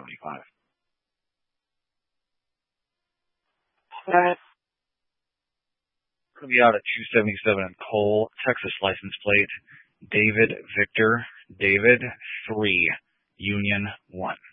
$275. Going to be out at 277 in Cole, Texas license plate, David Victor, David 3, Union 1.